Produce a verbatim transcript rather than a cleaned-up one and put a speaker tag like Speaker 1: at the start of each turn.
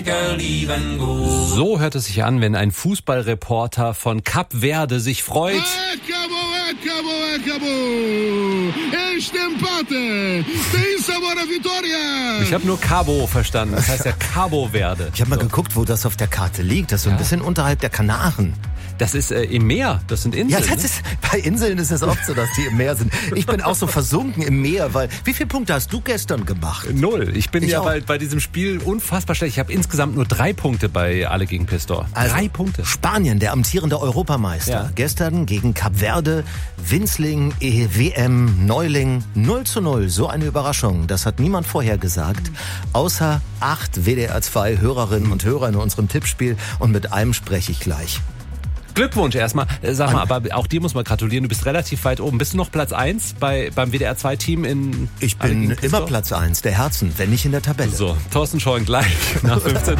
Speaker 1: So hört es sich an, wenn ein Fußballreporter von Kap Verde sich freut. Ich habe nur Cabo verstanden, das heißt ja Cabo Verde.
Speaker 2: Ich habe mal
Speaker 1: so.
Speaker 2: geguckt, wo das auf der Karte liegt. Das ist so ein
Speaker 1: ja.
Speaker 2: bisschen unterhalb der Kanaren.
Speaker 1: Das ist äh, im Meer, das sind Inseln.
Speaker 2: Ja, das ist, bei Inseln ist es oft so, dass die im Meer sind. Ich bin auch so versunken im Meer, weil, wie viele Punkte hast du gestern gemacht?
Speaker 1: Null. Ich bin
Speaker 2: ich
Speaker 1: ja
Speaker 2: auch.
Speaker 1: bei, bei diesem Spiel unfassbar schlecht. Ich habe insgesamt nur drei Punkte bei Alle gegen Pistor.
Speaker 2: Also,
Speaker 1: drei Punkte.
Speaker 2: Spanien, der amtierende Europameister.
Speaker 1: Ja.
Speaker 2: Gestern gegen Kap Verde, Winzling, W M, Neuling, null zu null. So eine Überraschung. Das hat niemand vorher gesagt. Außer acht W D R zwei Hörerinnen und Hörer in unserem Tippspiel. Und mit einem spreche ich gleich.
Speaker 1: Glückwunsch erstmal. Sag mal, aber auch dir muss man gratulieren. Du bist relativ weit oben. Bist du noch Platz eins bei, beim W D R zwei Team in...
Speaker 2: Ich bin immer Platz eins der Herzen, wenn nicht in der Tabelle.
Speaker 1: So, Thorsten Scheuren gleich nach fünfzehn Uhr.